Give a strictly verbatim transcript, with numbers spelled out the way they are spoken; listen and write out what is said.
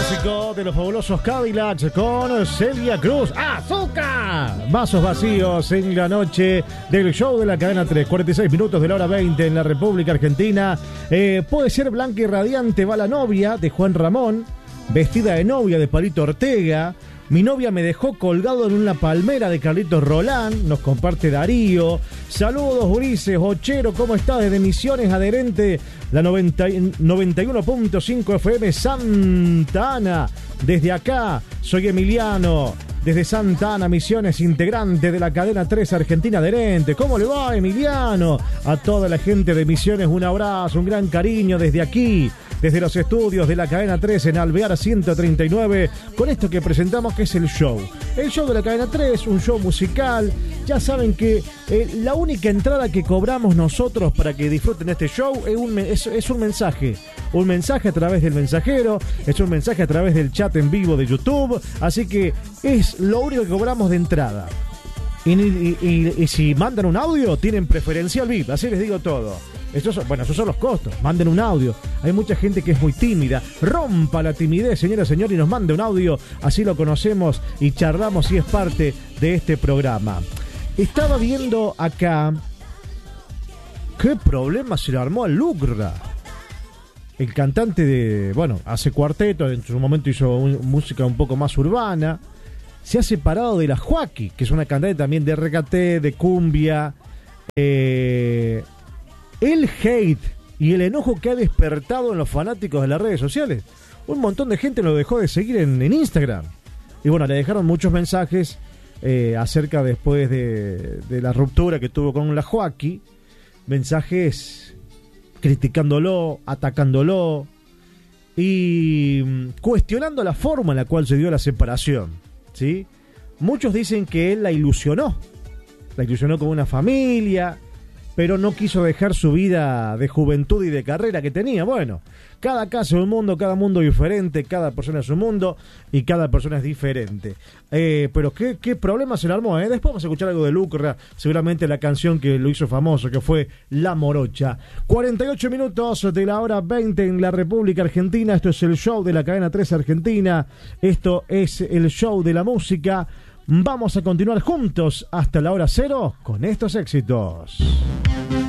clásico de los fabulosos Cadillacs con Celia Cruz. ¡Azúcar! Vasos vacíos en la noche del show de la cadena tres. cuarenta y seis minutos de la hora veinte en la República Argentina. Eh, puede ser blanca y radiante, va la novia de Juan Ramón, vestida de novia de Palito Ortega. Mi novia me dejó colgado en una palmera de Carlitos Rolán, nos comparte Darío. Saludos, gurises, Ochero, ¿cómo estás? Desde Misiones, adherente, la noventa, noventa y uno punto cinco F M Santa Ana. Desde acá, soy Emiliano, desde Santa Ana, Misiones, integrante de la cadena tres Argentina adherente. ¿Cómo le va, Emiliano? A toda la gente de Misiones, un abrazo, un gran cariño desde aquí, desde los estudios de la cadena tres en Alvear ciento treinta y nueve, con esto que presentamos que es el show. El show de la cadena tres, un show musical. Ya saben que eh, la única entrada que cobramos nosotros para que disfruten este show es un, es, es un mensaje. Un mensaje a través del mensajero, es un mensaje a través del chat en vivo de YouTube. Así que es lo único que cobramos de entrada. Y, y, y, y si mandan un audio, tienen preferencial V I P, así les digo todo. Estos son, bueno, esos son los costos. Manden un audio. Hay mucha gente que es muy tímida. Rompa la timidez, señora, señor, y nos mande un audio. Así lo conocemos y charlamos y es parte de este programa. Estaba viendo acá qué problema se le armó a Lucra. El cantante de, bueno, hace cuarteto, en su momento hizo un, música un poco más urbana. Se ha separado de la Joaquí, que es una cantante también de reggaeté, de cumbia. Eh... El hate y el enojo que ha despertado en los fanáticos de las redes sociales. Un montón de gente lo dejó de seguir en, en Instagram. Y bueno, le dejaron muchos mensajes eh, acerca después de, de la ruptura que tuvo con la Joaquí. Mensajes criticándolo, atacándolo y cuestionando la forma en la cual se dio la separación, ¿sí? Muchos dicen que él la ilusionó. La ilusionó con una familia, pero no quiso dejar su vida de juventud y de carrera que tenía. Bueno, cada caso es un mundo, cada mundo es diferente, cada persona es un mundo y cada persona es diferente. Eh, pero qué, qué problema se le armó, ¿eh? Después vamos a escuchar algo de Lucra, seguramente la canción que lo hizo famoso, que fue La Morocha. cuarenta y ocho minutos de la hora veinte en la República Argentina. Esto es el show de la cadena tres Argentina. Esto es el show de la música. Vamos a continuar juntos hasta la hora cero con estos éxitos.